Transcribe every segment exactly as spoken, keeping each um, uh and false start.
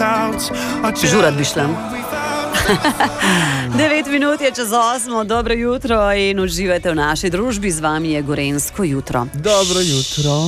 Žurat bi šla. Devet minut je čez osmo, dobro jutro in uživajte v naši družbi, z vami je Gorenjsko jutro. Dobro jutro.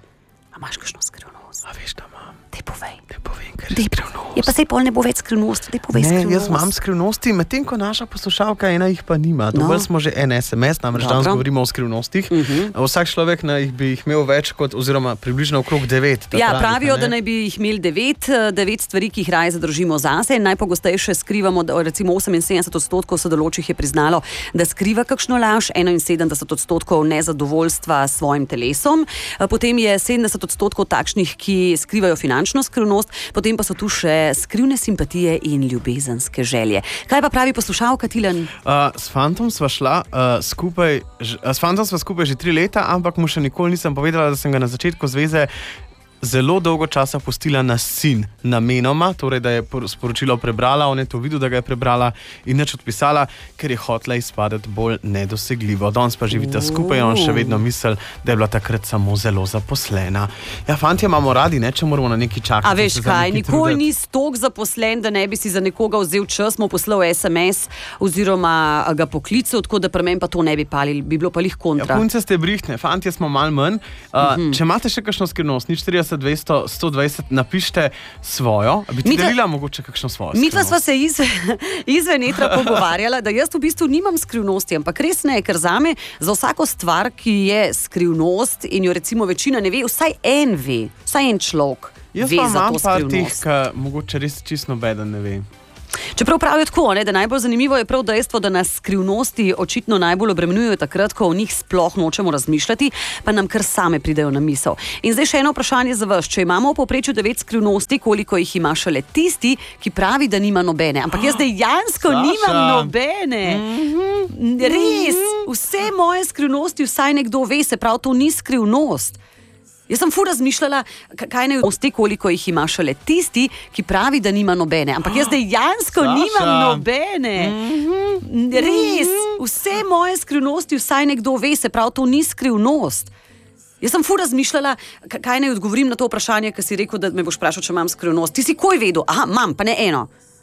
A imaš kakšno skrivnost? A veš, da imam. Te povej. Te povem, ker je skrivnost. Je pa sej pol ne bo več skrivnosti, te povej Ne, skrivnost. jaz imam skrivnosti, medtem ko naša poslušalka ena jih pa nima. Dobili No. smo že en es em es, namreč Dobro. danes govorimo o skrivnostih. Mhm. Vsak človek naj jih bi jih imel več kot, oziroma približno okrog devet. Ja, pravijo, da naj bi jih imeli devet, devet stvari, ki jih raje zadržimo zase. Najpogosteje skrivamo, da recimo oseminsedemdeset odstotkov sodelujočih je priznalo, da skriva kakšno laž, enainsedemdeset odstotkov nezadovoljstva s svojim telesom, potem je sedemdeset odstotkov takšnih, ki skrivajo finančno skrivnost, potem pa so tu še skrivne simpatije in ljubezenske želje. Kaj pa pravi poslušalka Tilen? Uh, s fantom sva šla uh, skupaj, ž, uh, s fantom sva skupaj že tri leta, ampak mu še nikoli nisem povedala, da sem ga na začetku zveze zelo dolgo časa pustila na sin, namenoma, torej da je sporočilo prebrala, on je to videl, da ga je prebrala in nič odpisala, ker je hotela izpadati bolj nedosegljivo. Danes pa živita skupaj in on še vedno misli, da je bila takrat samo zelo zaposlena. Ja, fantje imamo radi, ne, če moramo na neki čakati. A veš kaj, nikoli ni stok zaposlen, da ne bi si za nekoga vzel čas, mu poslal es em es oziroma ga poklical, tako da pri meni pa to ne bi palili, bi bilo pa lih kontra. Ja, punce ste brihtne, fantje smo malo manj. Uh, mm-hmm. Če imate še kakšno skrivnost, nič trideset dvesto sto dvajset, napište svojo. Bi ti Mitva, delila mogoče kakšno svojo? Mitva sva se izven, izven etra pogovarjala, da jaz v bistvu nimam skrivnosti, ampak res ne, ker zame za vsako stvar, ki je skrivnost in jo recimo večina ne ve, vsaj en ve, vsaj en človek Jaz ve pa za imam to par teh, skrivnost. ki mogoče res čisto nobeden ne ve. Čeprav pravijo tako, ne, da najbolj zanimivo je prav dejstvo, da nas skrivnosti očitno najbolj obremenjujejo takrat, ko o njih sploh nočemo razmišljati, pa nam kar same pridejo na misel. In zdaj še eno vprašanje za vas. Če imamo v povprečju devet skrivnosti, koliko jih ima šele tisti, ki pravi, da nima nobene? Ampak jaz dejansko Saša. nimam nobene. Mm-hmm. Res, vse moje skrivnosti vsaj nekdo ve, se pravi, to ni skrivnost. Jaz sem fur razmišljala, kaj naj osti, koliko jih ima šele tisti, ki pravi, da nima nobene. Ampak jaz dejansko Saša. nimam nobene. Mm-hmm. Res, vse moje skrivnosti vsaj nekdo ve, se pravi, to ni skrivnost. Jaz sem fur razmišljala, kaj naj odgovorim na to vprašanje, ki si rekel, da me boš vprašal, če imam skrivnost. Ti si koj vedel? Aha, imam, pa ne eno.